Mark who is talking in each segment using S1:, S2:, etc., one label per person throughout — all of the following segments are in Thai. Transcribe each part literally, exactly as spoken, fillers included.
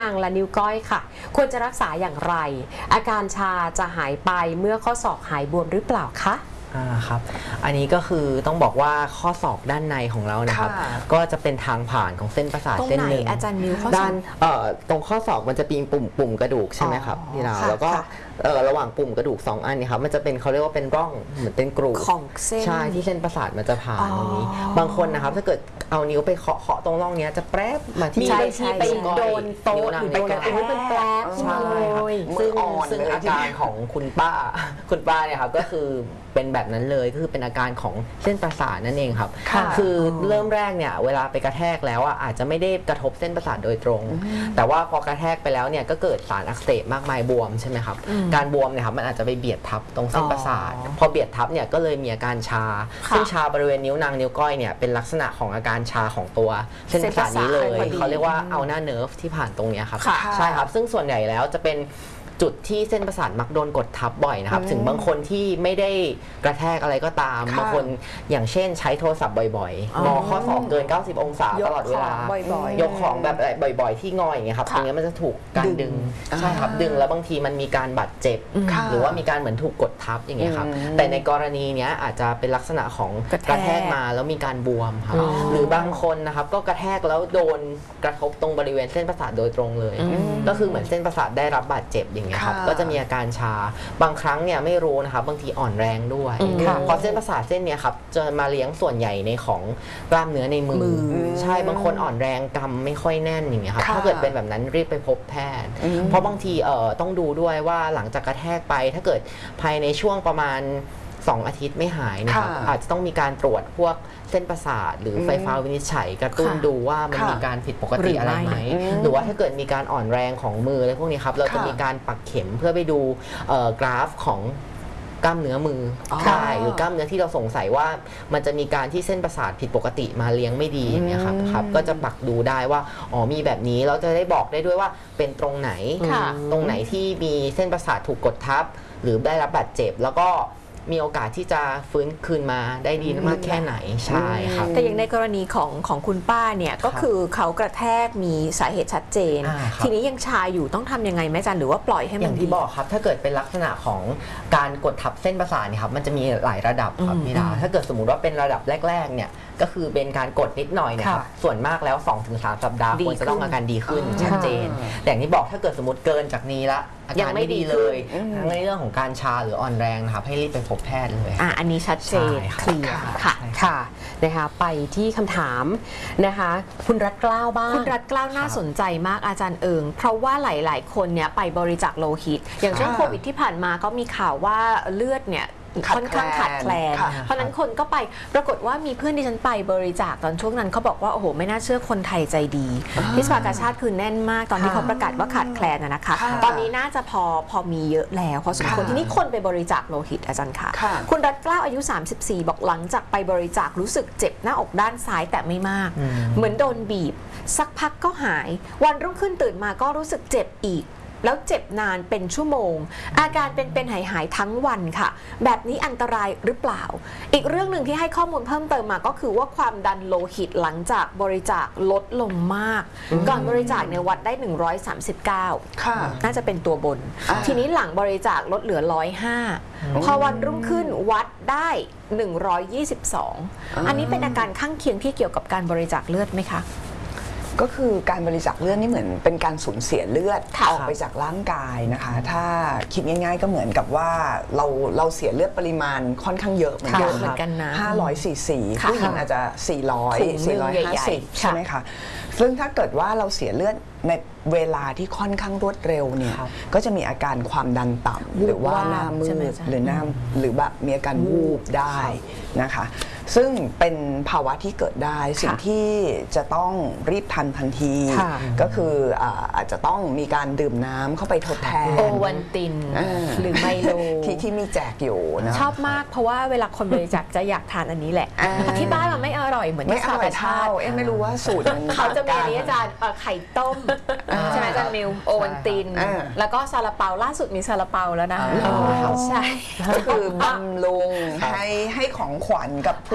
S1: นางและนิ้วก้อยค่ะควรจะรักษาอย่างไรอาการชาจะหายไปเมื่อข้อศอกหายบวมหรือเปล่าคะ
S2: อ่าครับอันนี้ก็คือต้องบอกว่าข้อศอกด้านในของเรานะครับก็จะเป็นทางผ่านของเส้นประสาทเส้นหนึ่ง
S1: อาจารย์นิ้วข้อศอก
S2: ด้านเอ่อตรงข้อศอกมันจะมีปุ่มปุ่มกระดูกใช่ไหมครับพี่ดาวแล้วก็เอ่อระหว่างปุ่มกระดูกสองอันนี้ครับมันจะเป็นเขาเรียกว่าเป็นร่องเหมือนเป็นกรู
S1: ของเส้น
S2: ใช่ที่เส้นประสาทมันจะผ่านตรงนี้บางคนนะครับถ้าเกิดเอานิ้วไปเคาะเคาะตรงร่องนี้จะแปรบมาที่
S1: ที่ไปโดนโต๊ะหรือโดนอะไรเป็นแปรบ
S2: ใช่ซึ่งซึ่งอาการของคุณป้าคุณป้าเนี่ยครับก็คือเป็นแบบนั้นเลยก็คือเป็นอาการของเส้นประสาทนั่นเองครับคือเริ่มแรกเนี่ยเวลาไปกระแทกแล้วอ่ะอาจจะไม่ได้กระทบเส้นประสาทโดยตรงแต่ว่าพอกระแทกไปแล้วเนี่ยก็เกิดสารอักเสบมากมายบวมใช่ไหมครับการบวมเนี่ยครับมันอาจจะไปเบียดทับตรงเส้นประสาทพอเบียดทับเนี่ยก็เลยมีอาการชาซึ่งชาบริเวณนิ้วนางนิ้วก้อยเนี่ยเป็นลักษณะของอาการชาของตัวเส้นประสาทนี้เลยเขาเรียกว่าอัลนาเนิร์ฟที่ผ่านตรงนี้ครับใช่ครับซึ่งส่วนใหญ่แล้วจะเป็นจุดที่เส้นประสาทมักโดนกดทับบ่อยนะครับถึงบางคนที่ไม่ได้กระแทกอะไรก็ตามบางคนอย่างเช่นใช้โทรศัพท์บ่อยๆงอข้อศอกเกินเก้าสิบองศาตลอดเวลายกของแบบบ่อยๆที่งออย่างเงี้ยครับตรงนี้มันจะถูกการดึงใช่ครับดึงแล้วบางทีมันมีการบาดเจ็บหรือว่ามีการเหมือนถูกกดทับอย่างเงี้ยครับแต่ในกรณีเนี้ยอาจจะเป็นลักษณะของกระแทกมาแล้วมีการบวมครับหรือบางคนนะครับก็กระแทกแล้วโดนกระทบตรงบริเวณเส้นประสาทโดยตรงเลยก็คือเหมือนเส้นประสาทได้รับบาดเจ็บอย่างก็จะมีอาการชาบางครั้งเนี่ยไม่รู้นะครับบางทีอ่อนแรงด้วยเพราะเส้นประสาทเส้นนี้ครับจะมาเลี้ยงส่วนใหญ่ในของกล้ามเนื้อในมือใช่บางคนอ่อนแรงกำไม่ค่อยแน่นอย่างเงี้ยครับถ้าเกิดเป็นแบบนั้นรีบไปพบแพทย์เพราะบางทีเอ่อต้องดูด้วยว่าหลังจากกระแทกไปถ้าเกิดภายในช่วงประมาณสองอาทิตย์ไม่หายนะครับอาจจะต้องมีการตรวจพวกเส้นประสาทหรือไฟฟ้าวินิจฉัยกระตุ้นดูว่ามันมีการผิดปกติอะไรไหมหรือว่าถ้าเกิดมีการอ่อนแรงของมืออะไรพวกนี้ครับเราจะมีการปักเข็มเพื่อไปดูกราฟของกล้ามเนื้อมือใช่หรือกล้ามเนื้อที่เราสงสัยว่ามันจะมีการที่เส้นประสาทผิดปกติมาเลี้ยงไม่ดีอย่างเงี้ยครับครับก็จะปักดูได้ว่าอ๋อมีแบบนี้เราจะได้บอกได้ด้วยว่าเป็นตรงไหนตรงไหนที่มีเส้นประสาทถูกกดทับหรือได้รับบาดเจ็บแล้วก็มีโอกาสที่จะฟื้นคืนมาได้ดีมากแค่ไหนใช่ครับ
S1: แต่อย่างในกรณีของของคุณป้าเนี่ยก็คือเขากระแทกมีสาเหตุชัดเจนทีนี้ยังชาอยู่ต้องทำยังไงไหมจันหรือว่าปล่อยให้มัน
S2: อย่างที่บอกครับถ้าเกิดเป็นลักษณะของการกดทับเส้นประสาทเนี่ยครับมันจะมีหลายระดับครับพี่ดาถ้าเกิดสมมุติว่าเป็นระดับแรกๆเนี่ยก็คือเป็นการกดนิดหน่อยนะครับส่วนมากแล้ว สองถึงสาม สัปดาห์ควรจะต้องอาการดีขึ้นชัดเจนแต่อย่างที่บอกถ้าเกิดสมมติเกินจากนี้ละอาการไม่ดีเลยทั้งในเรื่องของการชาหรืออ่อนแรงนะครับให้รีบไปพบแพทย์เลย
S1: อ่ะอันนี้ชัดเจนเคลียร์ค่ะค่ะนะคะไปที่คำถามนะคะคุณรัตเกล้าบ้างคุณรัตเกล้าน่าสนใจมากอาจารย์เอิงเพราะว่าหลายๆคนเนี่ยไปบริจาคโลหิตอย่างช่วงโควิดที่ผ่านมาก็มีข่าวว่าเลือดเนี่ยค่อนข้างขาดแคลนเพราะนั้นคนก็ไปปรากฏว่ามีเพื่อนที่ฉันไปบริจาคตอนช่วงนั้นเขาบอกว่าโอ้โหไม่น่าเชื่อคนไทยใจดีที่สภากาชาติคือแน่นมากตอนที่เขาประกาศว่าขาดแคลนนะคะตอนนี้น่าจะพอพอมีเยอะแล้วพอสมควรทีนี้คนไปบริจาคโลหิตอาจารย์ค่ะคุณรัตเกล้าอายุสามสิบสี่บอกหลังจากไปบริจาครู้สึกเจ็บหน้าอกด้านซ้ายแต่ไม่มากเหมือนโดนบีบสักพักก็หายวันรุ่งขึ้นตื่นมาก็รู้สึกเจ็บอีกแล้วเจ็บนานเป็นชั่วโมงอาการเป็นเป็นหายหายทั้งวันค่ะแบบนี้อันตรายหรือเปล่าอีกเรื่องหนึ่งที่ให้ข้อมูลเพิ่มเติมมาก็คือว่าความดันโลหิตหลังจากบริจาคลดลงมากก่อนบริจาคเนี่ยวัดได้หนึ่งร้อยสามสิบเก้าค่ะน่าจะเป็นตัวบนทีนี้หลังบริจาคลดเหลือหนึ่งร้อยห้าพอวันรุ่งขึ้นวัดได้หนึ่งร้อยยี่สิบสองอันนี้เป็นอาการข้างเคียงที่เกี่ยวกับการบริจาคเลือดไหมคะ
S3: ก็คือการบริจาคเลือดนี่เหมือนเป็นการสูญเสียเลือดออกไปจากร่างกายนะคะถ้าคิดง่ายๆก็เหมือนกับว่าเราเราเสียเลือดปริมาณค่อนข้างเยอะเหมือนกันนะห้าร้อยซีซีผู้หญิงอาจจะสี่ร้อย สี่ร้อยห้าสิบใช่ไหมคะซึ่งถ้าเกิดว่าเราเสียเลือดในเวลาที่ค่อนข้างรวดเร็วเนี่ยก็จะมีอาการความดันต่ำหรือว่าหน้ามืดหรือหน้าหรือแบบมีอาการวูบได้นะคะซึ่งเป็นภาวะที่เกิดได้สิ่งที่จะต้องรีบทันทันทีก็คืออาจจะต้องมีการดื่มน้ำเข้าไปทดแทน
S1: โอวัลตินหรือไมโล
S3: ที่ที่มีแจกอยู่นะ
S1: ชอบมากเพราะว่าเวลาคนบริจาคจะอยากทานอันนี้แหละที่บ้านมันไม่อร่อยเหมือนที่สาขาชาติ
S3: ไม่รู้ว่าสูตร
S1: เขาจะมีอันนี้อาจารย์ไข่ต้มใช่ไหมอาจารย์มิวโอวัลตินแล้วก็ซาลาเปาล่าสุดมีซาลาเปาแล้วนะใช่
S3: ก็คือบำรุงให้ให้ของขวัญกับผู้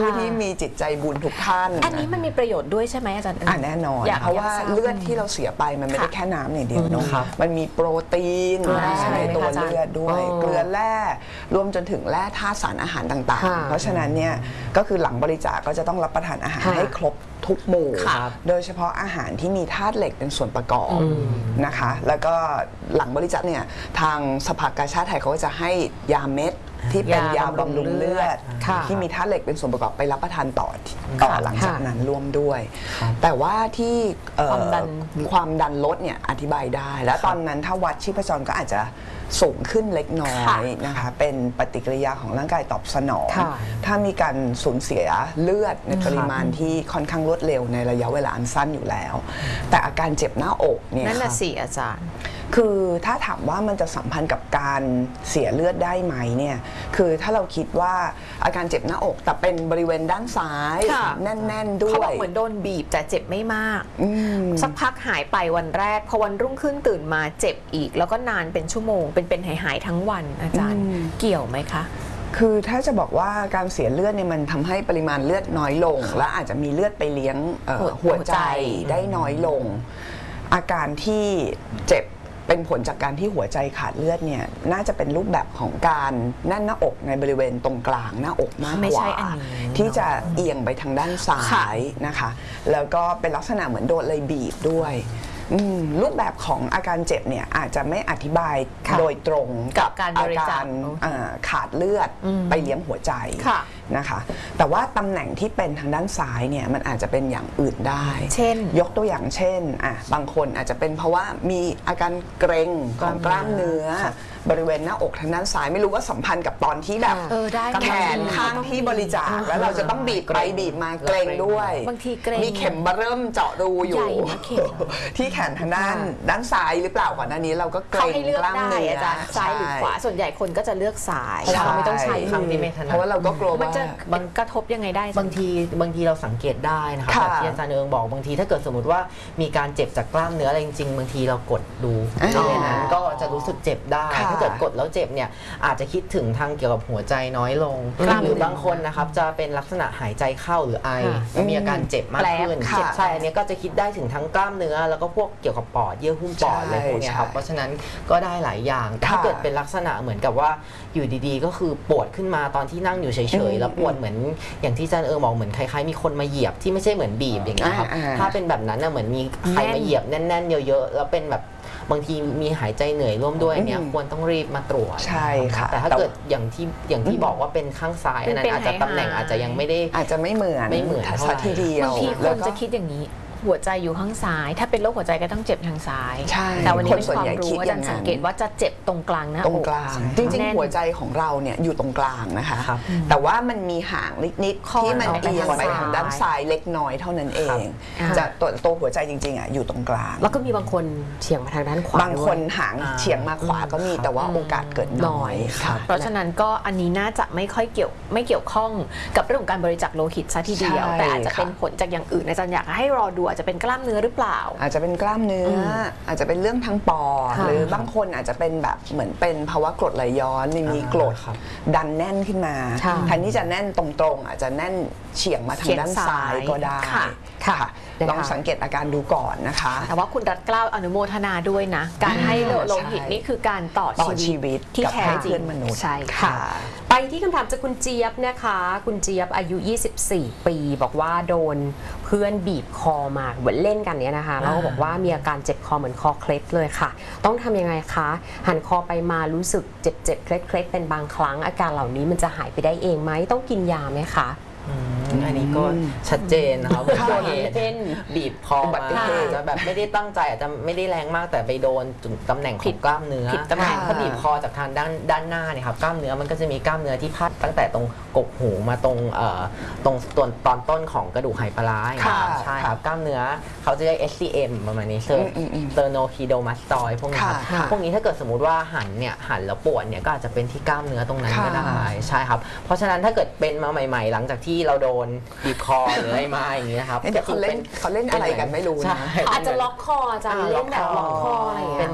S3: ผู้ที่มีจิตใจบุญทุกท่าน
S1: อันนี้มันมีประโยชน์ด้วยใช่ไหมอาจารย์เอิญ
S3: อ่ะแน่นอนเพราะว่าเลือดที่เราเสียไปมันไม่ได้แค่น้ำอย่างเดียวเนาะมันมีโปรตีนในตัวเลือดด้วยเกลือแร่รวมจนถึงแร่ธาตุสารอาหารต่างๆเพราะฉะนั้นเนี่ยก็คือหลังบริจาคก็จะต้องรับประทานอาหารให้ครบทุกหมู่โดยเฉพาะอาหารที่มีธาตุเหล็กเป็นส่วนประกอบนะคะแล้วก็หลังบริจาคเนี่ยทางสภากาชาดไทยเขาก็จะให้ยาเม็ดที่เป็นยาบำรุงเลือดที่มีธาตุเหล็กเป็นส่วนประกอบไปรับประทานต่อต่อหลังจากนั้นร่วมด้วยแต่ว่าที่ความดันความดันลดเนี่ยอธิบายได้แล้วตอนนั้นถ้าวัดชีพจรก็อาจจะสูงขึ้นเล็กน้อยนะคะเป็นปฏิกิริยาของร่างกายตอบสนองถ้ามีการสูญเสียเลือดในปริมาณที่ค่อนข้างรวดเร็วในระยะเวลาอันสั้นอยู่แล้วแต่อาการเจ็บหน้าอกเนี่ย
S1: นั่นน่ะสิอาจารย์
S3: คือถ้าถามว่ามันจะสัมพันธ์กับการเสียเลือดได้ไหมเนี่ยคือถ้าเราคิดว่าอาการเจ็บหน้าอกแต่เป็นบริเวณด้านซ้ายแน่นๆด้วย
S1: เขาบอกเหมือนโดนบีบแต่เจ็บไม่มากสักพักหายไปวันแรกพอวันรุ่งขึ้นตื่นมาเจ็บอีกแล้วก็นานเป็นชั่วโมงเป็นเป็นหายหายทั้งวันอาจารย์เกี่ยวไหมคะ
S3: คือถ้าจะบอกว่าการเสียเลือดเนี่ยมันทำให้ปริมาณเลือดน้อยลงและอาจจะมีเลือดไปเลี้ยงหัวใจได้น้อยลงอาการที่เจ็บเป็นผลจากการที่หัวใจขาดเลือดเนี่ยน่าจะเป็นรูปแบบของการแน่นหน้าอกในบริเวณตรงกลางหน้าอกมากกว่าที่จะเอียงไปทางด้านซ้ายนะคะแล้วก็เป็นลักษณะเหมือนโดนเลยบีบด้วยรูปแบบของอาการเจ็บเนี่ยอาจจะไม่อธิบายโดยตรงกับอาการขาดเลือดไปเลี้ยงหัวใจนะคะแต่ว่าตำแหน่งที่เป็นทางด้านซ้ายเนี่ยมันอาจจะเป็นอย่างอื่นได้
S1: เช่น
S3: ยกตัวอย่างเช่นอ่ะบางคนอาจจะเป็นเพราะว่ามีอาการเกร็งของกล้ามเนื้อบริเวณหน้าอกทางด้านซ้ายไม่รู้ว่าสัมพันธ์กับตอนที่แบบแขนข้างที่บริจาคแล้วเราจะต้องบีบไปบีบมาเกร็งด้วย
S1: บางทีเกร็ง
S3: มีเข็มมาเริ่มเจาะรูอยู่ที่แขนทางด้านด้านซ้ายหรือเปล่าก่อนหน้านี้เราก็เกร็งกล้ามเนื้อ
S1: ซ้ายหรือขวาส่วนใหญ่คนก็จะเลือกซ้ายเพราะว่าไม่ต้องใช้
S2: คำนี้ไม่ถนัด
S3: เพราะว่าเราก็กลัว
S1: มันจะมันกระทบยังไงได้
S2: บางทีบางทีเราสังเกตได้นะครับแบบที่อาจารย์เอิงบอกบางทีถ้าเกิดสมมติว่ามีการเจ็บจากกล้ามเนื้ออะไรจริงๆบางทีเรากดดูในนั้นก็จะรู้สึกเจ็บได้ถ้าเกิดกดแล้วเจ็บเนี่ยอาจจะคิดถึงทางเกี่ยวกับหัวใจน้อยลงหรือบางคนนะครับจะเป็นลักษณะหายใจเข้าหรือไอมีอาการเจ็บมากขึ้นใช่อันนี้ก็จะคิดได้ถึงทั้งกล้ามเนื้อแล้วก็พวกเกี่ยวกับปอดเยื่อหุ้มปอดอะไรพวกนี้ครับเพราะฉะนั้นก็ได้หลายอย่างถ้าเกิดเป็นลักษณะเหมือนกับว่าอยู่ดีๆก็คือปวดขึ้นมาตอนที่นั่งอยู่เฉยๆแล้วปวดเหมือนอย่างที่อาจารย์เอิงบอกเหมือนคล้ายๆมีคนมาเหยียบที่ไม่ใช่เหมือนบีบอย่างนี้ครับถ้าเป็นแบบนั้นน่ะเหมือนมีใครมาเหยียบแน่นๆเยอะๆแล้วเป็นแบบบางทีมีหายใจเหนื่อยร่วมด้วยเนี่ยควรต้องรีบมาตรวจ
S3: ใช่ค่ะ
S2: แต่ถ้าเกิดอย่างที่อย่างที่บอกว่าเป็นข้างซ้ายอันนั้นอาจจะตำแหน่งอาจจะยังไม่ได้
S3: อาจจะไม่เหมือน
S2: ไม่เหมือน
S3: สักทีเดียว
S1: บางทีคนจะคิดอย่างนี้หัวใจอยู่ข้างซ้ายถ้าเป็นโรคหัวใจก็ต้องเจ็บทางซ้ายแต่วันนี้เป็นความรู้อาจารย์สังเกตว่าจะเจ็บตรงกลางนะ
S3: ตรงกลางจริงๆหัวใจของเราเนี่ยอยู่ตรงกลางนะคะแต่ว่ามันมีห่างนิดๆที่มันเอียงไปทางด้านซ้ายเล็กน้อยเท่านั้นเองจะตัวตัวหัวใจจริงๆอ่ะอยู่ตรงกลาง
S1: แล้วก็มีบางคนเฉียงมาทางด้านขวา
S3: บางคนหางเฉียงมาขวาก็มีแต่ว่าโอกาสเกิดน้อยค่ะ
S1: เพราะฉะนั้นก็อันนี้น่าจะไม่ค่อยเกี่ยวไม่เกี่ยวข้องกับเรื่องของการบริจาคโลหิตซะทีเดียวแต่อาจจะเป็นผลจากอย่างอื่นอาจารย์อยากให้รอดูอาจจะเป็นกล้ามเนื้อหรือเปล่า
S3: อาจจะเป็นกล้ามเนื้ออาจจะเป็นเรื่องทางปอดหรือบางคนอาจจะเป็นแบบเหมือนเป็นภาวะกรดไหลย้อนมีกรดดันแน่นขึ้นมาแทนที่จะแน่นตรงๆอาจจะแน่นเฉียงมาทางด้านซ้ายก็ได้ค่ะลองสังเกตอาการดูก่อนนะคะ
S1: แต่ว่าคุณรัตเกล้าอนุโมทนาด้วยนะการให้โลหิตนี่คือการต่อชีวิตที่แท้จริง
S3: มนุษย์
S1: ใช่ค่ะไปที่คำถามจากคุณเจี๊ยบนะคะคุณเจี๊ยบอายุยี่สิบสี่ปีบอกว่าโดนเพื่อนบีบคอมาเหมือนเล่นกันเนี้ยนะคะแล้วก็บอกว่ามีอาการเจ็บคอเหมือนคอเคล็ดเลยค่ะต้องทำยังไงคะหันคอไปมารู้สึกเจ็บเจ็บเคล็ดเคล็ดเป็นบางครั้งอาการเหล่านี้มันจะหายไปได้เองไหมต้องกินยาไหมคะ
S2: อันนี้ก็ชัดเจนนะครับโดนบีบคอมาจะแบบไม่ได้ตั้งใจอาจจะไม่ได้แรงมากแต่ไปโดนจุดตำแหน่งของกล้ามเนื้อ
S1: ผิดตำแหน่ง
S2: ถ้าบีบคอจากทางด้านด้านหน้าเนี่ยครับกล้ามเนื้อมันก็จะมีกล้ามเนื้อที่พาดตั้งแต่ตรงกกหูมาตรงเอ่อตรงตอนตอนต้นของกระดูกไหปลาร้าใช่ครับกล้ามเนื้อเขาจะเรียก เอส ซี เอ็ม ประมาณนี้เซอร์เตอร์โนคีโดมาสตอยพวกนี้ครับพวกนี้ถ้าเกิดสมมติว่าหันเนี่ยหันแล้วปวดเนี่ยก็อาจจะเป็นที่กล้ามเนื้อตรงนั้นก็ได้ใช่ครับเพราะฉะนั้นถ้าเกิดเป็นมาใหม่ๆหลังจากที่เราโดนบีบคอหรืออะไรมาอย่างนี้นะครับ
S3: เดี๋ยวเขาเล่นเขาเล่นอะไรกันไม่รู้นะ
S1: อาจจะล็อกคออาจารย์เล่นแบบล็อกคออะไร
S2: เป็นเหมือน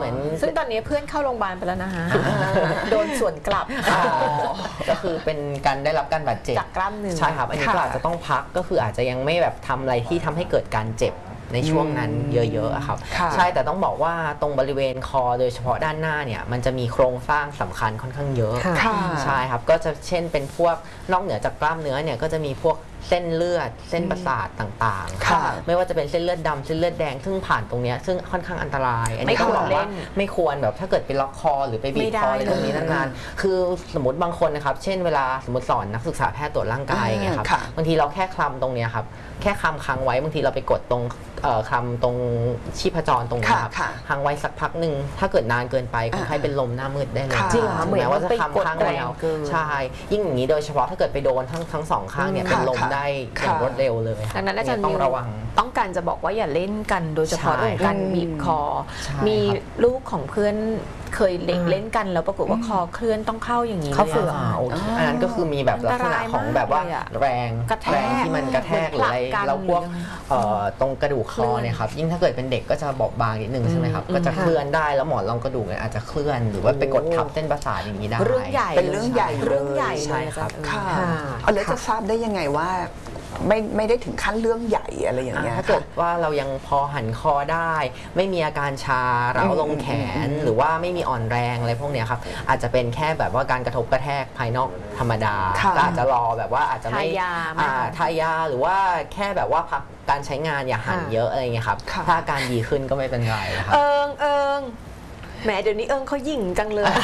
S1: ซึ่งตอนนี้เพื่อนเข้าโรงพยาบาลไปแล้วนะฮะโดนส่วนกลับ
S2: ก็คือเป็นการได้รับการบาดเจ็บ
S1: จากกล้ามเนื้อ
S2: ใช่ครับอันนี้ก็อาจจะต้องพักก็คืออาจจะยังไม่แบบทำอะไรที่ทำให้เกิดการเจ็บในช่วงนั้นเยอะๆครับใช่แต่ต้องบอกว่าตรงบริเวณคอโดยเฉพาะด้านหน้าเนี่ยมันจะมีโครงสร้างสำคัญค่อนข้างเยอะใช่ครับก็จะเช่นเป็นพวกนอกเหนือจากกล้ามเนื้อเนี่ยก็จะมีพวกเส้นเลือดเส้นประสาทต่างๆไม่ว่าจะเป็นเส้นเลือดดำเส้นเลือดแดงซึ่งผ่านตรงนี้ซึ่งค่อนข้างอันตรายอันนี้ต้องบอกว่าไม่ควรแบบถ้าเกิดไปล็อกคอหรือไปบีบคออะไรตรงนี้นานๆคือสมมติบางคนนะครับเช่นเวลาสมมติสอนนักศึกษาแพทย์ตรวจร่างกายอย่างเงี้ยครับบางทีเราแค่คลำตรงเนี้ยครับแค่คลำค้างไว้บางทีเราไปกดตรงคลำตรงชีพจรตรงนี้ครับค้างไว้สักพักหนึ่งถ้าเกิดนานเกินไปคนไข้เป็นลมหน้ามืดได้เลย
S1: จริงเหรอเหมือน
S2: ว่าจะคลำค้างแล้วใช่ยิ่งอย่างนี้โดยเฉพาะถ้าเกิดไปโดนทั้งทั้งสองข้างเนี่ยเป็นลมได้อย่างรวดเร็วเลย
S1: ดังนั้นอาจารย์
S2: ต้องระวัง
S1: ต้องการจะบอกว่าอย่าเล่นกันโดยเฉพาะเรื่องการบีบคอมีลูกของเพื่อนเคยเล่นเล่นกันแล้วปรากฏว่าคอเคลื่อนต้องเข้าอย่างนี้
S2: เขาเฟือกอันนั้นก็คือมีแบบลักษณะของแบบว่าแรงแรงที่มันกระแทกหรืออะไรแล้วพวกตรงกระดูกคอเนี่ยครับยิ่งถ้าเกิดเป็นเด็กก็จะบอบบางนิดนึงใช่ไหมครับก็จะเคลื่อนได้แล้วหมอนรองกระดูกอาจจะเคลื่อนหรือว่าไปกดทับเส้นประสาทอย่างนี้ได้
S1: เรื่องใหญ่
S3: เป็นเรื่องใหญ่
S1: เรื่องใหญ่
S2: ใช่ครับ
S3: ค่ะแล้วจะทราบได้ยังไงว่าไม่ไม่ได้ถึงขั้นเรื่องใหญ่อะไรอย่างเงี้ย
S2: ถ้าเกิดว่าเรายังพอหันคอได้ไม่มีอาการชาเร้าลงแขนหรือว่าไม่มีอ่อนแรงอะไรพวกเนี้ยครับอาจจะเป็นแค่แบบว่าการกระทบกระแทกภายนอกธรรมดาก็อาจจะรอแบบว่าอาจจะไม่ทายาหรือว่าแค่แบบว่าพักการใช้งานอย่าหันเยอะอะไรเงี้ยครับถ้าอาการดีขึ้นก็ไม่เป็นไรนะครับ
S1: เอิงเอิงแหมเดี๋ยวนี้เอิงเขาหยิ่งจังเลย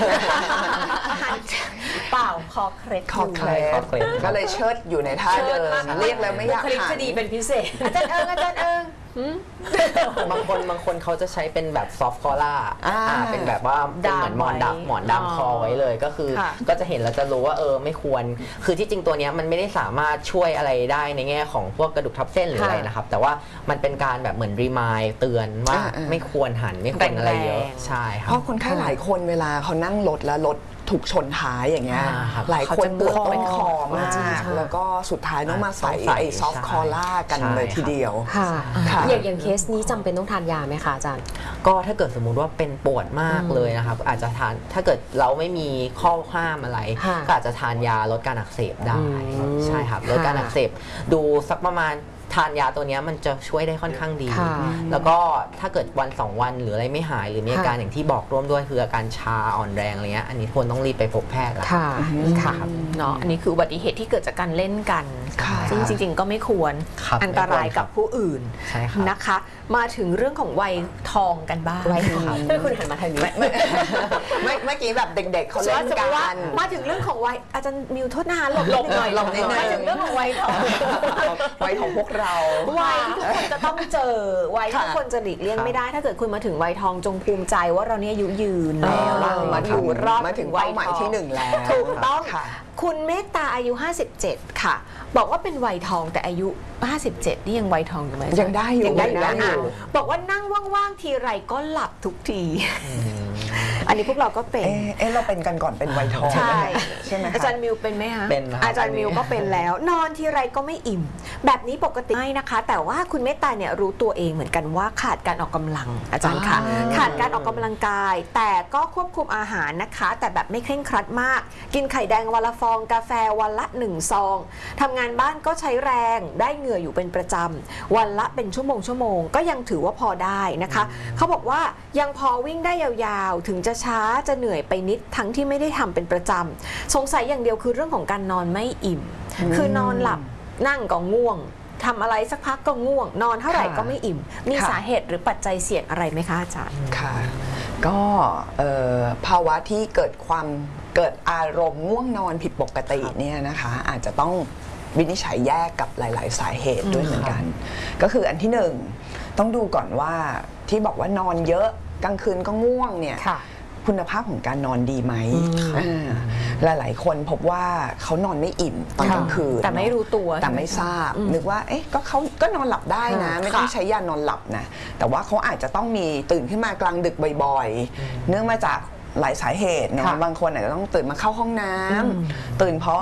S1: เปล่าคอเคล็ด
S3: คอเคล็ดก็เลยเชิดอยู่ในท่าเดิมเรียกแล้วไม่อยากหัน
S1: คดีเป็นพิเศษอาจารย์เอิงอาจารย์เอิง
S2: บางคนบางคนเขาจะใช้เป็นแบบซอฟต์คอล่าเป็นแบบว่าเป็นเหมือนหมอนดำหมอนดำคอไว้เลยก็คือก็จะเห็นแล้วจะรู้ว่าเออไม่ควรคือที่จริงตัวนี้มันไม่ได้สามารถช่วยอะไรได้ในแง่ของพวกกระดูกทับเส้นหรืออะไรนะครับแต่ว่ามันเป็นการแบบเหมือนรีมายเตือนว่าไม่ควรหันไม่ควรอะไรเยอะใช่ครับ
S3: เพราะคนไข้หลายคนเวลาเขานั่งรถแล้วรถถูกชนท้ายอย่างเงี้ยหลายคนปวดต้นคอมากแล้วก็สุดท้ายต้องมาใส่ไอ้ซอฟต์คอล่ากันเลยทีเดียว
S1: อย่างอย่างเคสนี้จำเป็นต้องทานยาไหมคะอาจารย์
S2: ก็ถ้าเกิดสมมุติว่าเป็นปวดมากเลยนะครับอาจจะทานถ้าเกิดเราไม่มีข้อห้ามอะไรก็อาจจะทานยาลดการอักเสบได้ใช่ครับลดการอักเสบดูสักประมาณทานยาตัวนี้มันจะช่วยได้ค่อนข้างดีแล้วก็ถ้าเกิดวันสองวันหรืออะไรไม่หายหรือมีอาการอย่างที่บอกร่วมด้วยคืออาการชาอ่อนแรงอะไรเงี้ยอันนี้ควรต้องรีบไปพบแพทย์แล้ว
S1: ค่ะค่ะเนาะอันนี้คืออุบัติเหตุที่เกิดจากการเล่นกันซึ่งจริงๆก็ไม่ควรอันตรายกับผู้อื่นนะคะมาถึงเรื่องของวัยทองกันบ้าง
S2: วัยทอง
S1: ไม่คุณหันมาทางนี้
S3: เมื่อกี้แบบเด็กๆเขาเล่นกัน
S1: มาถึงเรื่องของวัยอาจารย์มิวโทษนะหลบหลบหน่อยหลบนิดนึงมาถึงเรื่องของวัยทอง
S3: วัยของพวกเรา
S1: วัยที่ทุกคนจะต้องเจอวัยที่ทุกคนจะหลีกเลี่ยงไม่ได้ถ้าเกิดคุณมาถึงวัยทองจงภูมิใจว่าเราเนี่ยอายุยืนแล้ว
S3: มาอยู่รอบมาถึงเป้าหมายที่หนึ่งแล้ว
S1: ถูกต้องคุณเมตตาอายุห้าสิบเจ็ดค่ะบอกว่าเป็นวัยทองแต่อายุห้าสิบเจ็ดนี่ยังวัยทองอยู่ไหม
S3: ยังได้อยู่
S1: ยังได้อยู่บอกว่านั่งว่างๆทีไรก็หลับทุกทีอันนี้พวกเราก็เป็น
S3: เอ๊ะเราเป็นกันก่อนเป็นวัยทอง
S1: ใช่
S3: ใช่ไหม
S1: อาจารย์มิวเป็นไหมคะ
S2: เป็น
S1: อาจารย์มิวก็เป็นแล้วนอนทีไรก็ไม่อิ่มแบบนี้ปกติไม่นะคะแต่ว่าคุณเมตตาเนี่ยรู้ตัวเองเหมือนกันว่าขาดการออกกำลังอาจารย์ค่ะขาดการออกกำลังกายแต่ก็ควบคุมอาหารนะคะแต่แบบไม่เคร่งครัดมากกินไข่แดงวันละฟองกาแฟวันละหนึ่งซองทำงานบ้านก็ใช้แรงได้เหงื่ออยู่เป็นประจำวันละเป็นชั่วโมงชั่วโมงก็ยังถือว่าพอได้นะคะเขาบอกว่ายังพอวิ่งได้ยาวๆถึงจะช้าจะเหนื่อยไปนิดทั้งที่ไม่ได้ทำเป็นประจำสงสัยอย่างเดียวคือเรื่องของการนอนไม่อิ่มคือนอนหลับนั่งก็ง่วงทำอะไรสักพักก็ง่วงนอนเท่าไหร่ก็ไม่อิ่มมีสาเหตุหรือปัจจัยเสี่ยงอะไรไหมคะอาจารย์
S3: ค่ะก็ภาวะที่เกิดความเกิดอารมณ์ง่วงนอนผิดปกติเนี่ยนะคะอาจจะต้องวินิจฉัยแยกกับหลายๆสาเหตุด้วยเหมือนกันก็คืออันที่หนึ่งต้องดูก่อนว่าที่บอกว่านอนเยอะกลางคืนก็ง่วงเนี่ยคุณภาพของการนอนดีไหมหลายๆคนพบว่าเขานอนไม่อิ่มตอนกลางคืน
S1: แต่ไม่รู้ตัว
S3: แต่ไม่ทราบนึกว่าเอ๊ะก็เขาก็นอนหลับได้นะไม่ต้องใช้ยานอนหลับนะแต่ว่าเขาอาจจะต้องมีตื่นขึ้นมากลางดึกบ่อยๆเนื่องมาจากหลายสาเหตุเนาะบางคนอาจจะต้องตื่นมาเข้าห้องน้ำตื่นเพราะ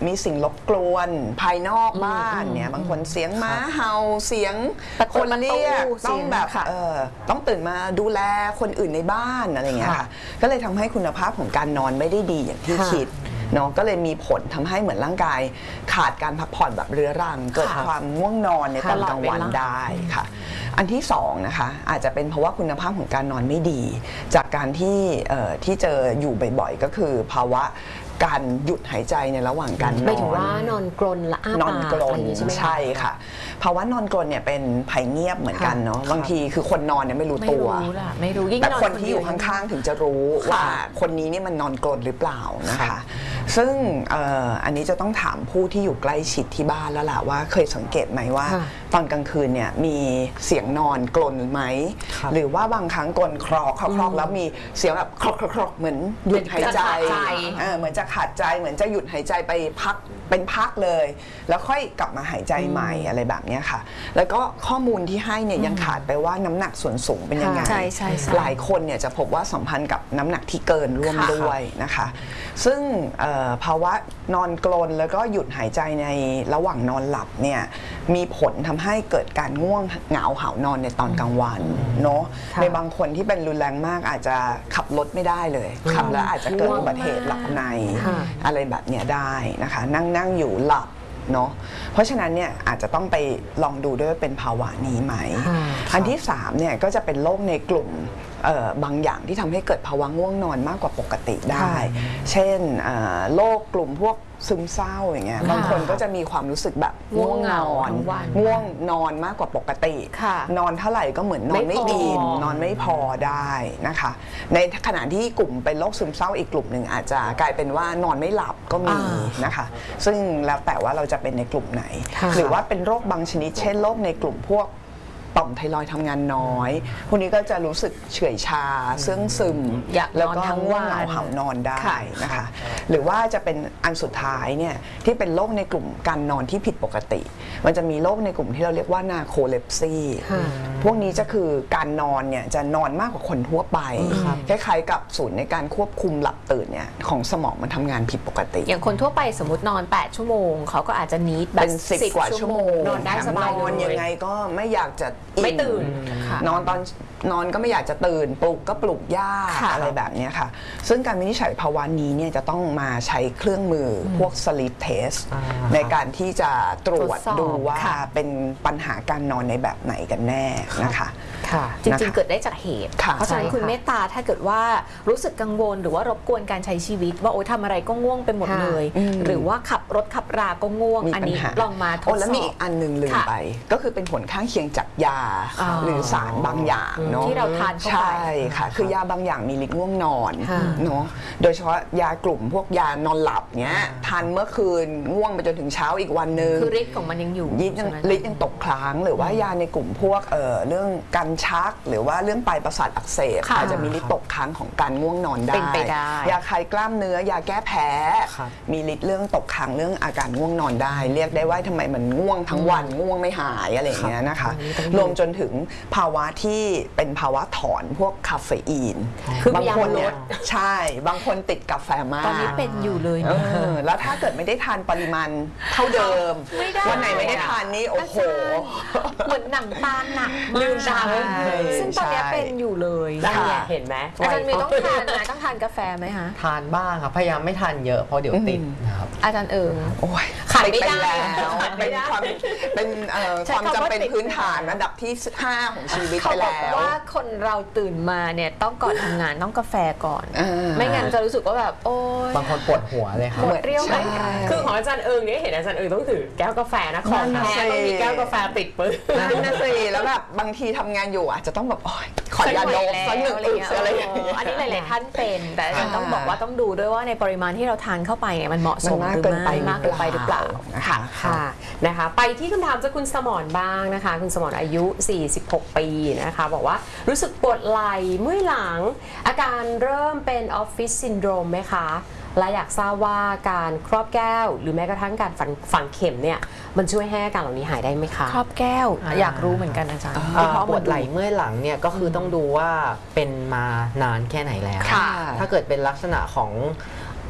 S3: มีสิ่งรบกวนภายนอกบ้านเนี่ยบางคนเสียงม้าเห่าเสียงคนเรียกต้องแบบเออต้องตื่นมาดูแลคนอื่นในบ้านอะไรเงี้ยค่ะก็เลยทำให้คุณภาพของการนอนไม่ได้ดีอย่างที่คิดเนาะก็เลยมีผลทำให้เหมือนร่างกายขาดการพักผ่อนแบบเรื้อรังเกิดความง่วงนอนในตอนกลางวันได้ค่ะอันที่สองนะคะอาจจะเป็นเพราะว่าคุณภาพของการนอนไม่ดี จากการที่ที่เจออยู่บ่อยๆก็คือภาวะการหยุดหายใจในระหว่างการนอนหมาย
S1: ถึงว่านอนกรนและอ้าปาก
S3: นอนกรนใช่ค่ะภาวะนอนกรนเนี่ยเป็นภัยเงียบเหมือนกันเนาะบางทีคือคนนอนเนี่ยไม่รู้ตัว
S1: ไม่รู้ยิ่ง
S3: แต่คนที่อยู่ข้างๆถึงจะรู้ว่าคนนี้นี่มันนอนกรนหรือเปล่านะคะซึ่งอันนี้จะต้องถามผู้ที่อยู่ใกล้ชิดที่บ้านแล้วล่ะว่าเคยสังเกตไหมว่าตอนกลางคืนเนี่ยมีเสียงนอนกรนไหมหรือว่าบางครั้งกรนครอกครอกแล้วมีเสียงแบบครอกครอกเหมือนหยุดหายใจเหมือนจะขาดใจเหมือนจะหยุดหายใจไปพักเป็นพักเลยแล้วค่อยกลับมาหายใจใหม่อะไรแบบนี้ค่ะแล้วก็ข้อมูลที่ให้เนี่ยยังขาดไปว่าน้ำหนักส่วนสูงเป็นยังไงหลายคนเนี่ยจะพบว่าสัมพันธ์กับน้ำหนักที่เกินร่วมด้วยนะคะซึ่งภาวะนอนกรนแล้วก็หยุดหายใจในระหว่างนอนหลับเนี่ยมีผลทำให้เกิดการง่วงเหงาหาวนอนในตอนกลางวันเนาะในบางคนที่เป็นรุนแรงมากอาจจะขับรถไม่ได้เลยขับแล้วอาจจะเกิดอุบัติเหตุหลับในอะไรแบบนี้ได้นะคะนั่งนั่งอยู่หลับเนาะเพราะฉะนั้นเนี่ยอาจจะต้องไปลองดูด้วยว่าเป็นภาวะนี้ไหมอันที่สามเนี่ยก็จะเป็นโรคในกลุ่มบางอย่างที่ทำให้เกิดภาวะง่วงนอนมากกว่าปกติได้เช่นโรคกลุ่มพวกซึมเศร้าอย่างเงี้ยบางคนก็จะมีความรู้สึกแบบง่วงนอนง่วงนอนมากกว่าปกตินอนเท่าไหร่ก็เหมือนนอนไม่อิ่มนอนไม่พอได้นะคะในขณะที่กลุ่มเป็นโรคซึมเศร้าอีกกลุ่มหนึ่งอาจจะกลายเป็นว่านอนไม่หลับก็มีนะคะซึ่งแล้วแต่ว่าเราจะเป็นในกลุ่มไหนหรือว่าเป็นโรคบางชนิดเช่นโรคในกลุ่มพวกต่อมไทรอยด์ทำงานน้อยพวกนี้ก็จะรู้สึกเฉื่อยชาเสื่องซึมแล้วก็ง่วงเหงาหาวนอนได้นะคะหรือว่าจะเป็นอันสุดท้ายเนี่ยที่เป็นโรคในกลุ่มการนอนที่ผิดปกติมันจะมีโรคในกลุ่มที่เราเรียกว่านาโคเลปซีพวกนี้จะคือการนอนเนี่ยจะนอนมากกว่าคนทั่วไปคล้ายๆกับศูนย์ในการควบคุมหลับตื่นเนี่ยของสมองมันทำงานผิดปกติ
S1: อย่างคนทั่วไปสมมตินอนแปดชั่วโมงเขาก็อาจจะนีดแบบ
S3: สิบกว่าชั่วโมง
S1: นอนได้สบาย
S3: นอนยังไงก็ไม่อยากจะ
S1: ไม่ตื่น
S3: นอนตอนนอนก็ไม่อยากจะตื่นปลุกก็ปลุกยากอะไรแบบนี้ค่ะซึ่งการวินิจฉัยภาวะนี้เนี่ยจะต้องมาใช้เครื่องมือพวก sleep test ในการที่จะตรวจดูว่าเป็นปัญหาการนอนในแบบไหนกันแน่นะคะ
S1: จริงๆเกิดได้จากเหตุเพราะฉะนั้นคุณเมตตาถ้าเกิดว่ารู้สึกกังวลหรือว่ารบกวนการใช้ชีวิตว่าโอ๊ยทำอะไรก็ง่วงไปหมดเลยหรือว่าขับรถขับราก็ง่วงอันนี้ลองมาทดสอบ
S3: แล้วมีอีกอันนึงลืมไปก็คือเป็นผลข้างเคียงจากยาหรือสารบางอย่างเนาะ
S1: ที่เราทานเข้าไป
S3: ใช่ค่ะคือยาบางอย่างมีฤทธิ์ง่วงนอนเนาะโดยเฉพาะยากลุ่มพวกยานอนหลับเนี้ยทานเมื่อคืนง่วงไปจนถึงเช้าอีกวันนึง
S1: คือฤทธิ์ของมันยังอยู่
S3: ฤทธิ์ยังฤทธิ์ยังตกค้างหรือว่ายาในกลุ่มพวกเอ่อเรื่องการชักหรือว่าเรื่องปลายประสาทอักเสบอาจจะมีฤทธิ์ตกค้างของการง่วงนอนได้ยาคลายกล้ามเนื้อยาแก้แพ้มีฤทธิ์เรื่องตกค้างเรื่องอาการง่วงนอนได้เรียกได้ว่าทำไมมันง่วงทั้งวันง่วงไม่หายอะไรอย่างเงี้ยนะคะรวมจนถึงภาวะที่เป็นภาวะถอนพวกคาเฟอีนบางคนเนี่ยใช่บางคนติดกาแฟมาก
S1: ตอนนี้เป็นอยู่เลย
S3: แล้วถ้าเกิดไม่ได้ทานปริมาณเท่าเดิมวันไหนไม่ได้ทานนี่โอ้โห
S1: เหมือนหนังตาหนักลืมตาซึ่งตอนนี้เป็นอยู่เลย
S2: เห็นไหม
S1: อาจารย์มีต้องทานไหมต้องทานกาแฟไหมคะ
S2: ทานบ้างครับพยายามไม่ทานเยอะเพราะเดี๋ยวติดนะครับ
S1: อาจารย์เอิง
S3: โอ้ย
S1: ขายไม่ได้
S3: แล้วเป็นความเป็นความจำเป็นพื้นฐานระดับที่ห้าของชีวิตไปแล้ว
S1: ว่าคนเราตื่นมาเนี่ยต้องก่อนทำงานต้องกาแฟก่อนไม่งั้นจะรู้สึกว่าแบบโอ้
S2: ยบางคนปวดหัวเลยครับ
S1: ปวดเรี่ยวไหมคือของอาจารย์เอิงเนี่ยเห็นอาจารย์เอิงต้องถือแก้วกาแฟนะของแท้ต้องมีแก้วกาแฟติดปื้อ
S3: นั่นนะสิแล้วแบบบางทีทำงานอยู่อาจจะต้องแบบขอยาโดบสักหนึ่งอึกอะไรอย่างเงี้ย
S1: อันนี้หลายๆท่านเป็นแต่อาจารย์ต้องบอกว่าต้องดูด้วยว่าในปริมาณที่เราทานเข้าไปเนี่ยมันเหมาะสมหรือไม่มากเกินไปหรือเปล่า
S3: นะคะ
S1: ค่ะนะคะไปที่คำถามจากคุณสมรบ้างนะคะคุณสมรอายุสี่สิบหกปีนะคะบอกว่ารู้สึกปวดไหล่เมื่อยหลังอาการเริ่มเป็นออฟฟิศซินโดรมไหมคะและอยากทราบว่าการครอบแก้วหรือแม้กระทั่งการฝังฝังเข็มเนี่ยมันช่วยให้อาการเหล่านี้หายได้ไหมคะครอบแก้วอยากรู้เหมือนกันอาจารย์
S2: ปวดไหล่เมื่อยหลังเนี่ยก็คือต้องดูว่าเป็นมานานแค่ไหนแล้วถ้าเกิดเป็นลักษณะของ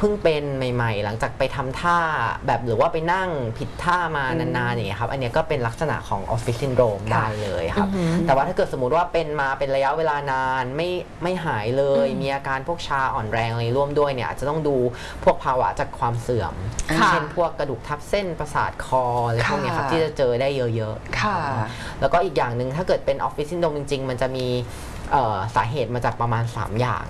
S2: พิ่งเป็นใหม่ๆหลังจากไปทำท่าแบบหรือว่าไปนั่งผิดท่ามานานๆอย่างเงี้ยครับอันนี้ก็เป็นลักษณะของออฟฟิศซินโดรมได้เลยครับแต่ว่าถ้าเกิดสมมติว่าเป็นมาเป็นระยะเวลานานไม่ไม่หายเลยมีอาการพวกชาอ่อนแรงอะไรร่วมด้วยเนี่ยอาจจะต้องดูพวกภาวะจากความเสื่อมเช่นพวกกระดูกทับเส้นประสาทคออะไรพวกนี้ครับที่จะเจอได้เยอะๆแล้วก็อีกอย่างหนึ่งถ้าเกิดเป็นออฟฟิศซินโดรมจริงๆมันจะมีสาเหตุมาจากประมาณสามอย่าง